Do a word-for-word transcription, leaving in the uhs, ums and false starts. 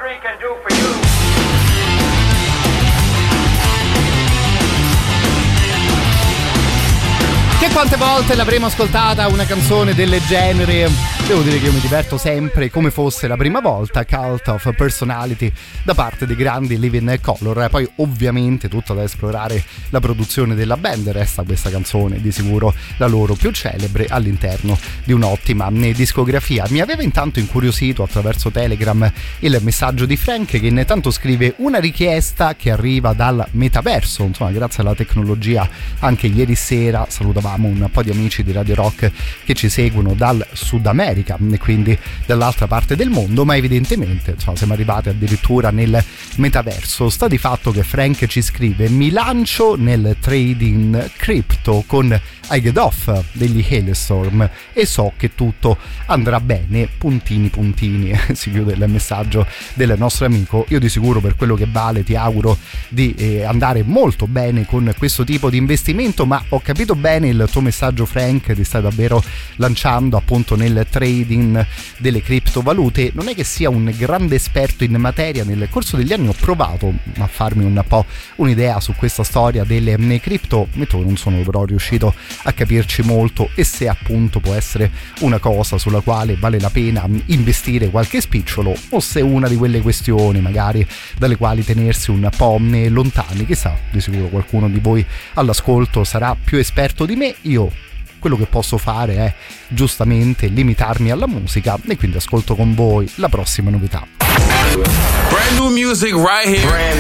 we can do for you. Che quante volte l'avremo ascoltata una canzone del genere? Devo dire che io mi diverto sempre come fosse la prima volta. Cult of Personality da parte dei grandi Living Colour. Poi ovviamente tutto da esplorare la produzione della band. Resta questa canzone di sicuro la loro più celebre all'interno di un'ottima discografia. Mi aveva intanto incuriosito attraverso Telegram il messaggio di Frank, che intanto scrive: una richiesta che arriva dal metaverso. Insomma, grazie alla tecnologia anche ieri sera salutavamo un po' di amici di Radio Rock che ci seguono dal Sud America e quindi dall'altra parte del mondo, ma evidentemente insomma, siamo arrivati addirittura nel metaverso. Sta di fatto che Frank ci scrive: mi lancio nel trading crypto con I Get Off degli Hailstorm e so che tutto andrà bene, puntini puntini. Si chiude il messaggio del nostro amico. Io di sicuro, per quello che vale, ti auguro di eh, andare molto bene con questo tipo di investimento, ma ho capito bene il tuo messaggio, Frank, ti stai davvero lanciando appunto nel trading delle criptovalute. Non è che sia un grande esperto in materia, nel corso degli anni ho provato a farmi un po' un'idea su questa storia delle cripto, metto non sono però riuscito a capirci molto, e se appunto può essere una cosa sulla quale vale la pena investire qualche spicciolo, o se è una di quelle questioni magari dalle quali tenersi un po' lontani. Chissà, di sicuro qualcuno di voi all'ascolto sarà più esperto di me. Io quello che posso fare è giustamente limitarmi alla musica, e quindi ascolto con voi la prossima novità. Brand new music right here.